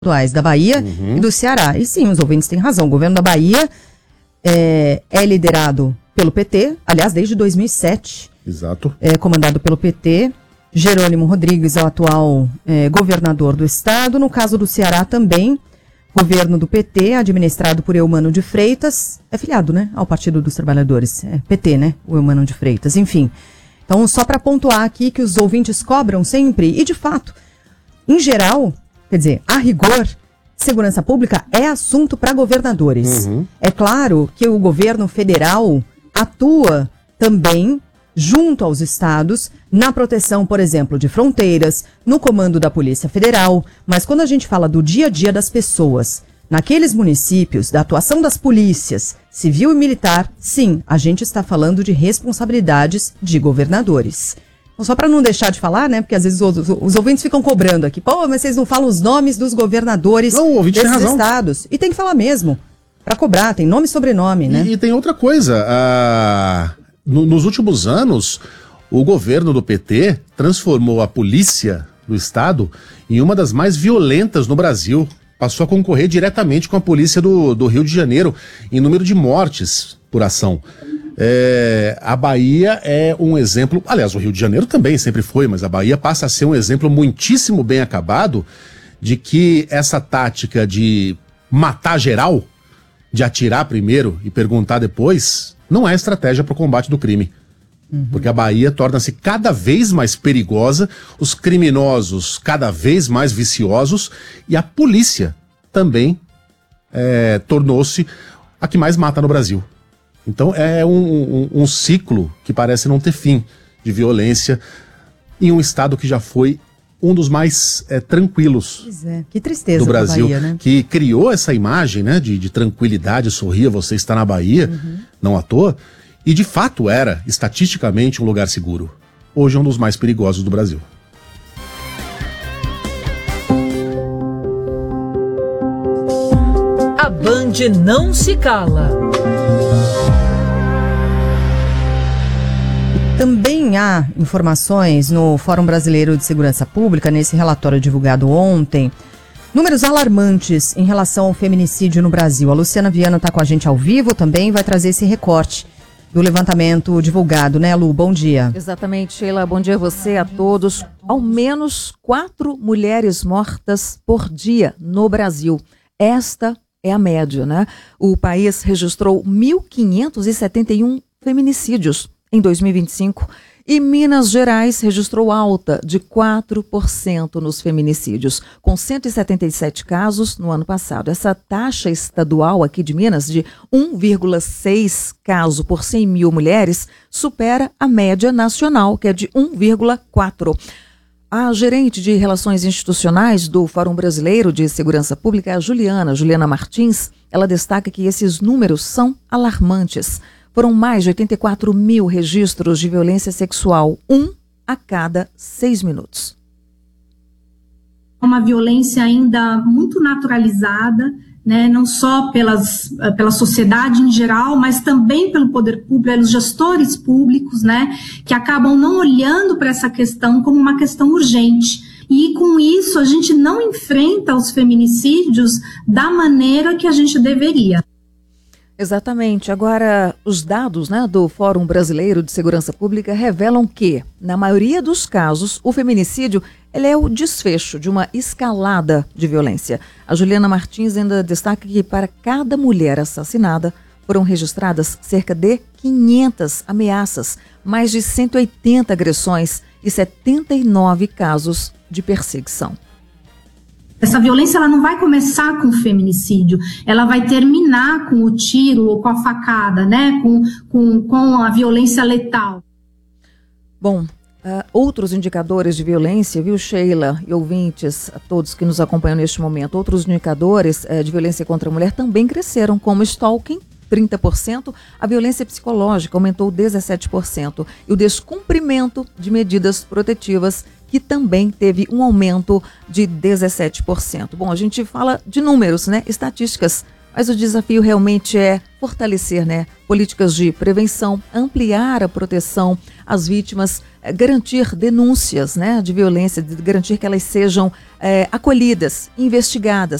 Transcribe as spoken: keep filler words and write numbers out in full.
estaduais da Bahia uhum. e do Ceará. E sim, os ouvintes têm razão. O governo da Bahia é, é liderado pelo P T, aliás, desde dois mil e sete. Exato. É comandado pelo P T. Jerônimo Rodrigues é o atual é, governador do estado. No caso do Ceará também, governo do P T, administrado por Eumano de Freitas, é filiado, né, ao Partido dos Trabalhadores. É P T, né, o Eumano de Freitas, enfim. Então, só para pontuar aqui que os ouvintes cobram sempre, e de fato, em geral, quer dizer, a rigor, segurança pública é assunto para governadores. Uhum. É claro que o governo federal atua também junto aos estados na proteção, por exemplo, de fronteiras, no comando da Polícia Federal, mas quando a gente fala do dia a dia das pessoas, naqueles municípios, da atuação das polícias, civil e militar, sim, a gente está falando de responsabilidades de governadores. Então, só para não deixar de falar, né, porque às vezes os, os ouvintes ficam cobrando aqui, pô, mas vocês não falam os nomes dos governadores não, o ouvinte desses tem razão. estados. E tem que falar mesmo, para cobrar, tem nome e sobrenome, né? E, e tem outra coisa, a... no, nos últimos anos, o governo do P T transformou a polícia do estado em uma das mais violentas no Brasil. Passou a concorrer diretamente com a polícia do, do Rio de Janeiro em número de mortes por ação. É, a Bahia é um exemplo, aliás, o Rio de Janeiro também sempre foi, mas a Bahia passa a ser um exemplo muitíssimo bem acabado de que essa tática de matar geral, de atirar primeiro e perguntar depois, não é estratégia para o combate do crime. Uhum. Porque a Bahia torna-se cada vez mais perigosa, os criminosos cada vez mais viciosos e a polícia também é, tornou-se a que mais mata no Brasil. Então é um, um, um ciclo que parece não ter fim de violência em um estado que já foi um dos mais é, tranquilos pois é. Que tristeza do Brasil, Bahia, né? Que criou essa imagem, né, de, de tranquilidade, sorria, você está na Bahia, uhum. não à toa. E de fato era, estatisticamente, um lugar seguro. Hoje é um dos mais perigosos do Brasil. A Band não se cala. Também há informações no Fórum Brasileiro de Segurança Pública, nesse relatório divulgado ontem, números alarmantes em relação ao feminicídio no Brasil. A Luciana Viana está com a gente ao vivo também, vai trazer esse recorte do levantamento divulgado, né, Lu? Bom dia. Exatamente, Sheila. Bom dia a você, a todos. Ao menos quatro mulheres mortas por dia no Brasil. Esta é a média, né? O país registrou mil quinhentos e setenta e um feminicídios em dois mil e vinte e cinco e Minas Gerais registrou alta de quatro por cento nos feminicídios, com cento e setenta e sete casos no ano passado. Essa taxa estadual aqui de Minas, de um vírgula seis casos por cem mil mulheres, supera a média nacional, que é de um vírgula quatro. A gerente de Relações Institucionais do Fórum Brasileiro de Segurança Pública, a Juliana, Juliana Martins, ela destaca que esses números são alarmantes. Foram mais de oitenta e quatro mil registros de violência sexual, um a cada seis minutos. Uma violência ainda muito naturalizada, né, não só pelas, pela sociedade em geral, mas também pelo poder público, pelos gestores públicos, né, que acabam não olhando para essa questão como uma questão urgente. E com isso a gente não enfrenta os feminicídios da maneira que a gente deveria. Exatamente. Agora, os dados, né, do Fórum Brasileiro de Segurança Pública revelam que, na maioria dos casos, o feminicídio ele é o desfecho de uma escalada de violência. A Juliana Martins ainda destaca que para cada mulher assassinada foram registradas cerca de quinhentas ameaças, mais de cento e oitenta agressões e setenta e nove casos de perseguição. Essa violência ela não vai começar com o feminicídio, ela vai terminar com o tiro ou com a facada, né? com, com, com a violência letal. Bom, uh, outros indicadores de violência, viu, Sheila e ouvintes, a todos que nos acompanham neste momento, outros indicadores uh, de violência contra a mulher também cresceram, como stalking, trinta por cento, a violência psicológica aumentou dezessete por cento e o descumprimento de medidas protetivas, que também teve um aumento de dezessete por cento. Bom, a gente fala de números, né? Estatísticas Mas o desafio realmente é fortalecer, né, políticas de prevenção, ampliar a proteção às vítimas, eh, garantir denúncias, né, de violência, de garantir que elas sejam eh, acolhidas, investigadas.